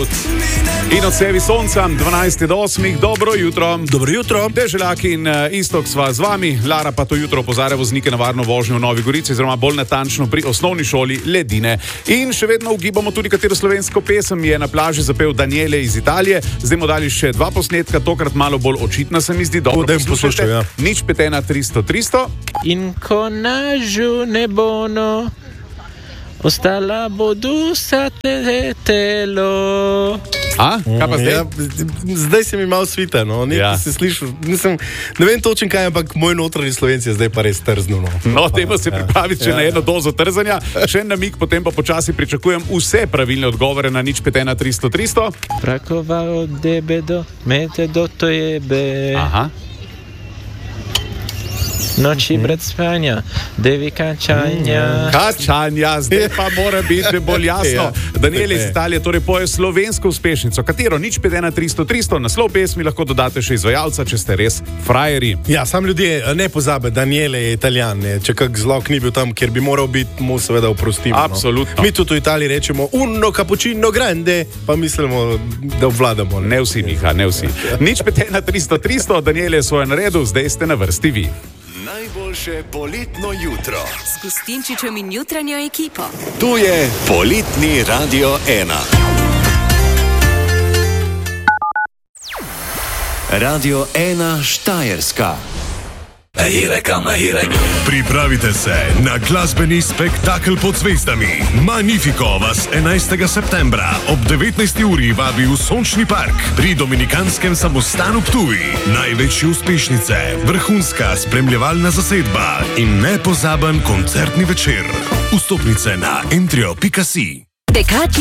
minut. In od sebi sonca, 12.8. Dobro jutro. Dobro jutro. Deželjak in Istok sva z vami. Lara pa to jutro opozarja voznike na varno vožnjo v Novi Gorici, oziroma bolj natančno pri osnovni šoli Ledine. In še vedno ugibamo tudi, katero slovensko pesem je na plaži zapel Daniele iz Italije. Zdaj mu dali še 2 posnetka, tokrat malo bolj očitna se mi zdi. Dobro, poslušajte. Ja. Nič petena 300. In ko nažu ne bono, ostala bodu sa telo. A? Kaj pa zdaj? Ja, zdaj se mi malo svita, no. Se slišal, ne vem točen kaj, ampak moj notranji Slovenc je zdaj pa res trzno. No, temo se pripraviti še na eno dozo trzanja. Še en namig, potem pa počasi pričakujem vse pravilne odgovore na nič petena 300. Prakovao debedo, mete do to jebe. Aha. Noči pred spanja, devi kačanja. Kačanja, zdaj pa mora biti bolj jasno. Daniele iz Italije torej poje slovensko uspešnico, katero nič petena 300. Naslov pesmi lahko dodate še izvajalca, če ste res frajeri. Ja, sam ljudje ne pozabe, Daniele je Italijan, če kak zlog ni bil tam, kjer bi moral biti, mu seveda oprostimo. Absolutno. No. Mi tudi v Italiji rečemo uno cappuccino grande, pa mislimo, da obvladamo. Ne vsi, Miha, ne vsi. Nič petena 300, Daniele je svoje naredil, zdaj ste na vrsti vi. Najboljše poletno jutro s Gustinčičem in jutranjo ekipo. Tu je Poletni Radio 1. Radio 1 Štajerska. Pripravite se na glasbeni spektakel pod zvezdami. Magnifico vas 11. septembra ob 19. uri vabi v Sončni park pri Dominikanskem samostanu Ptuj. Največje uspešnice, vrhunska spremljevalna zasedba in nepozaben koncertni večer. Vstopnice na entrio.si.